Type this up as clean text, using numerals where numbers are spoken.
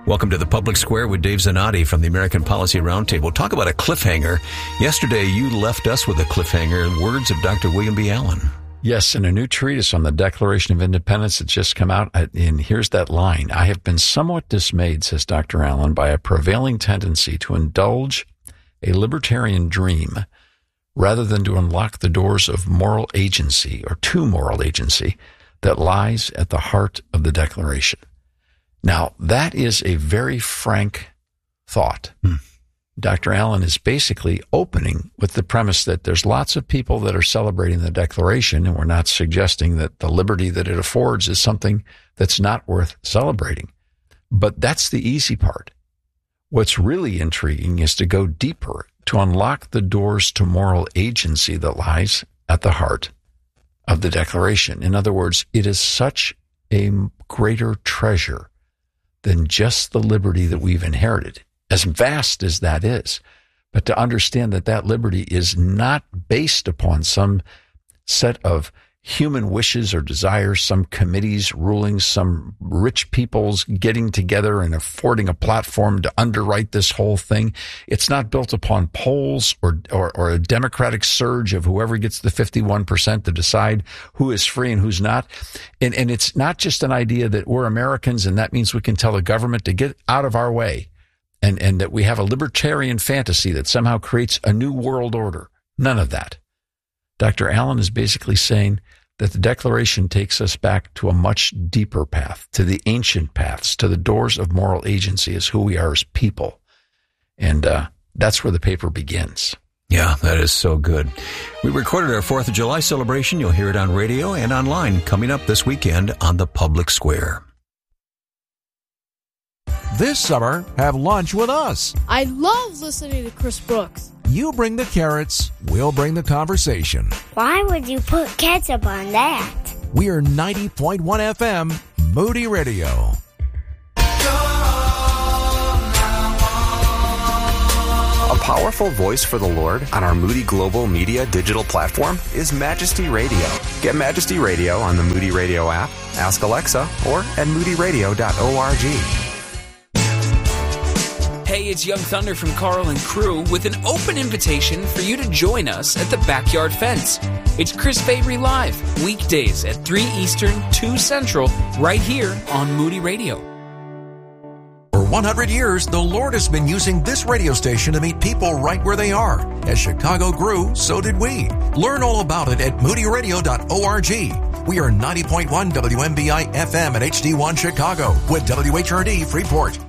Welcome to the Public Square with Dave Zanotti from the American Policy Roundtable. Talk about a cliffhanger. Yesterday, you left us with a cliffhanger, words of Dr. William B. Allen. Yes, in a new treatise on the Declaration of Independence that's just come out, and here's that line. I have been somewhat dismayed, says Dr. Allen, by a prevailing tendency to indulge a libertarian dream rather than to unlock the doors of moral agency or to moral agency that lies at the heart of the Declaration. Now, that is a very frank thought. Dr. Allen is basically opening with the premise that there's lots of people that are celebrating the Declaration, and we're not suggesting that the liberty that it affords is something that's not worth celebrating. But that's the easy part. What's really intriguing is to go deeper, to unlock the doors to moral agency that lies at the heart of the Declaration. In other words, it is such a greater treasure than just the liberty that we've inherited, as vast as that is. But to understand that that liberty is not based upon some set of human wishes or desires, some committees ruling, some rich people's getting together and affording a platform to underwrite this whole thing. It's not built upon polls or a democratic surge of whoever gets the 51% to decide who is free and who's not. And it's not just an idea that we're Americans and that means we can tell the government to get out of our way and that we have a libertarian fantasy that somehow creates a new world order. None of that. Dr. Allen is basically saying that the Declaration takes us back to a much deeper path, to the ancient paths, to the doors of moral agency as who we are as people. And that's where the paper begins. Yeah, that is so good. We recorded our 4th of July celebration. You'll hear it on radio and online coming up this weekend on the Public Square. This summer, have lunch with us. I love listening to Chris Brooks. You bring the carrots, we'll bring the conversation. Why would you put ketchup on that? We are 90.1 FM, Moody Radio. A powerful voice for the Lord on our Moody Global Media digital platform is Majesty Radio. Get Majesty Radio on the Moody Radio app, ask Alexa, or at moodyradio.org. Hey, it's Young Thunder from Carl and Crew with an open invitation for you to join us at the Backyard Fence. It's Chris Fabry Live, weekdays at 3 Eastern, 2 Central, right here on Moody Radio. For 100 years, the Lord has been using this radio station to meet people right where they are. As Chicago grew, so did we. Learn all about it at moodyradio.org. We are 90.1 WMBI FM at HD1 Chicago with WHRD Freeport.